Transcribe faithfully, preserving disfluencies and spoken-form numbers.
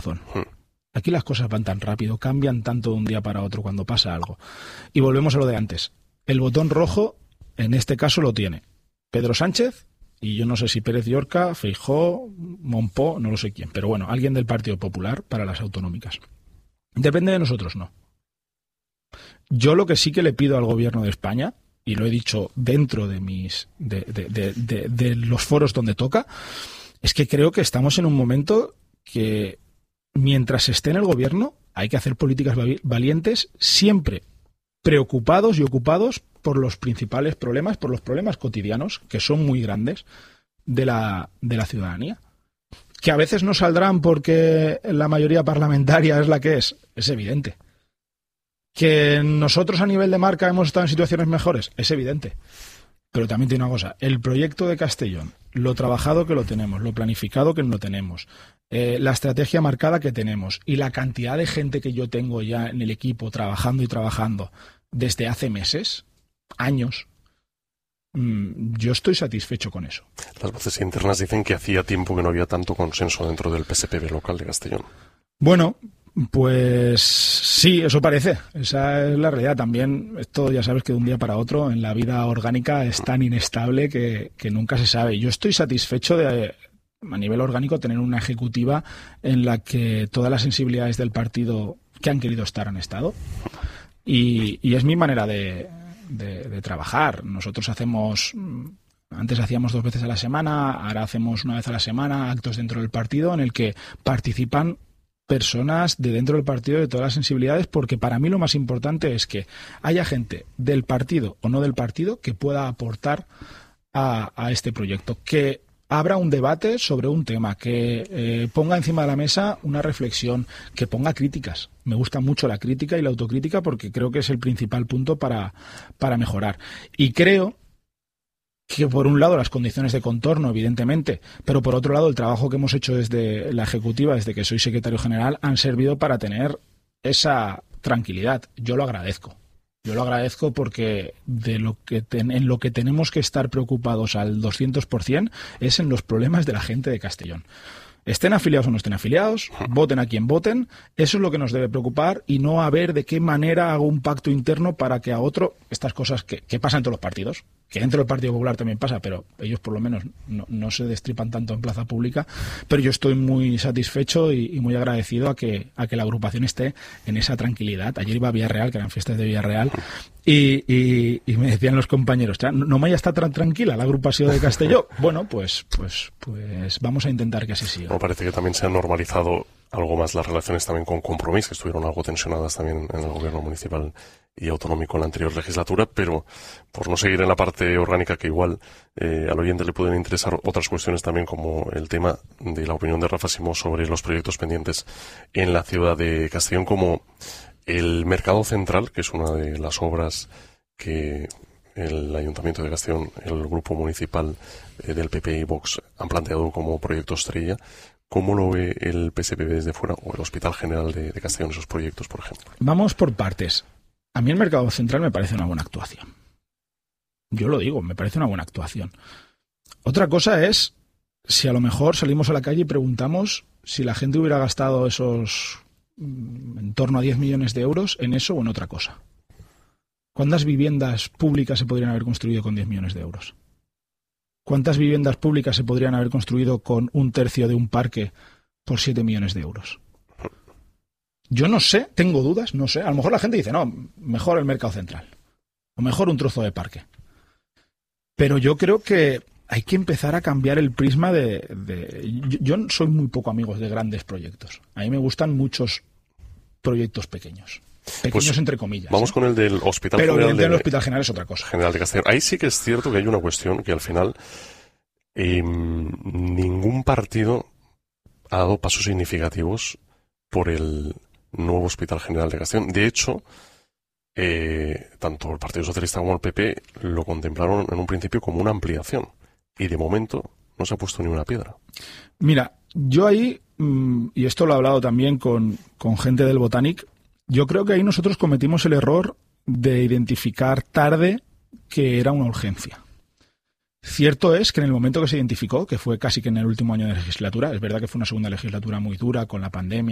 Amazon. Aquí las cosas van tan rápido, cambian tanto de un día para otro cuando pasa algo. Y volvemos a lo de antes. El botón rojo, en este caso, lo tiene Pedro Sánchez y yo no sé si Pérez Llorca, Feijóo, Monpó, no lo sé quién. Pero bueno, alguien del Partido Popular para las autonómicas. Depende de nosotros, no. Yo lo que sí que le pido al gobierno de España, y lo he dicho dentro de mis de, de, de, de, de los foros donde toca, es que creo que estamos en un momento que mientras esté en el gobierno hay que hacer políticas valientes, siempre preocupados y ocupados por los principales problemas, por los problemas cotidianos, que son muy grandes, de la, de la ciudadanía. Que a veces no saldrán porque la mayoría parlamentaria es la que es, es evidente. Que nosotros a nivel de marca hemos estado en situaciones mejores, es evidente. Pero también tiene una cosa, el proyecto de Castellón, lo trabajado que lo tenemos, lo planificado que lo tenemos, eh, la estrategia marcada que tenemos y la cantidad de gente que yo tengo ya en el equipo trabajando y trabajando desde hace meses, años, mmm, yo estoy satisfecho con eso. Las voces internas dicen que hacía tiempo que no había tanto consenso dentro del P S P B local de Castellón. Bueno, pues sí, eso parece. Esa es la realidad. También esto ya sabes que de un día para otro en la vida orgánica es tan inestable que, que nunca se sabe. Yo estoy satisfecho de, a nivel orgánico, tener una ejecutiva en la que todas las sensibilidades del partido que han querido estar han estado. Y, y es mi manera de, de, de trabajar. Nosotros hacemos... Antes hacíamos dos veces a la semana, ahora hacemos una vez a la semana actos dentro del partido en el que participan personas de dentro del partido de todas las sensibilidades, porque para mí lo más importante es que haya gente del partido o no del partido que pueda aportar a, a este proyecto, que abra un debate sobre un tema, que eh, ponga encima de la mesa una reflexión, que ponga críticas. Me gusta mucho la crítica y la autocrítica porque creo que es el principal punto para, para mejorar. Y creo que por un lado las condiciones de contorno, evidentemente, pero por otro lado el trabajo que hemos hecho desde la ejecutiva, desde que soy secretario general, han servido para tener esa tranquilidad. Yo lo agradezco. Yo lo agradezco porque de lo que ten, en lo que tenemos que estar preocupados al doscientos por ciento es en los problemas de la gente de Castellón. Estén afiliados o no estén afiliados, voten a quien voten, eso es lo que nos debe preocupar y no a ver de qué manera hago un pacto interno para que a otro, estas cosas que, que pasan en todos los partidos, que dentro del Partido Popular también pasa, pero ellos por lo menos no, no se destripan tanto en plaza pública, pero yo estoy muy satisfecho y, y muy agradecido a que, a que la agrupación esté en esa tranquilidad. Ayer iba a Villarreal, que eran fiestas de Villarreal, y, y, y me decían los compañeros, no, no me haya estado tan tranquila la agrupación de Castelló. Bueno, pues, pues, pues vamos a intentar que así siga. Me parece que también se han normalizado algo más las relaciones también con Compromís, que estuvieron algo tensionadas también en el gobierno municipal y autonómico en la anterior legislatura, pero por no seguir en la parte orgánica, que igual eh, al oyente le pueden interesar otras cuestiones también, como el tema de la opinión de Rafa Simó sobre los proyectos pendientes en la ciudad de Castellón, como el Mercado Central, que es una de las obras que el Ayuntamiento de Castellón, el grupo municipal eh, del P P y Vox han planteado como proyecto estrella. ¿Cómo lo ve el P S P B desde fuera o el Hospital General de, de Castellón, esos proyectos, por ejemplo? Vamos por partes. A mí el Mercado Central me parece una buena actuación. Yo lo digo, me parece una buena actuación. Otra cosa es si a lo mejor salimos a la calle y preguntamos si la gente hubiera gastado esos en torno a diez millones de euros en eso o en otra cosa. ¿Cuántas viviendas públicas se podrían haber construido con diez millones de euros? ¿Cuántas viviendas públicas se podrían haber construido con un tercio de un parque por siete millones de euros? Yo no sé, tengo dudas, no sé. A lo mejor la gente dice, no, mejor el Mercado Central. O mejor un trozo de parque. Pero yo creo que hay que empezar a cambiar el prisma de... de yo, yo soy muy poco amigo de grandes proyectos. A mí me gustan muchos proyectos pequeños. Pequeños pues, entre comillas. Vamos ¿eh? con el del Hospital Pero General. Pero el de, Hospital General es otra cosa. General de Castellón. Ahí sí que es cierto que hay una cuestión que al final eh, ningún partido ha dado pasos significativos por el nuevo Hospital General de Castellón. De hecho, eh, tanto el Partido Socialista como el P P lo contemplaron en un principio como una ampliación. Y de momento no se ha puesto ni una piedra. Mira, yo ahí, y esto lo he hablado también con, con gente del Botanic, yo creo que ahí nosotros cometimos el error de identificar tarde que era una urgencia. Cierto es que en el momento que se identificó, que fue casi que en el último año de legislatura, es verdad que fue una segunda legislatura muy dura con la pandemia,